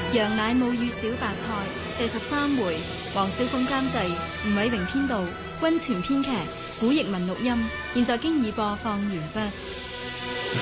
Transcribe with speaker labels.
Speaker 1: 羊奶母與小白菜第13回，黃小鳳監製，吳偉榮編導，溫泉編劇，古譯文錄音。現在經已播放完畢。